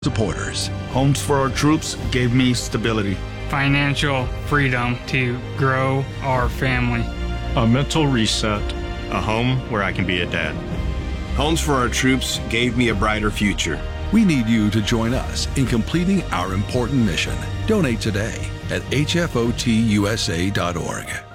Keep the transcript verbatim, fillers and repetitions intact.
supporters. Homes for Our Troops gave me stability. Financial freedom to grow our family. A mental reset. A home where I can be a dad. Homes for Our Troops gave me a brighter future. We need you to join us in completing our important mission. Donate today at H F O T U S A dot org.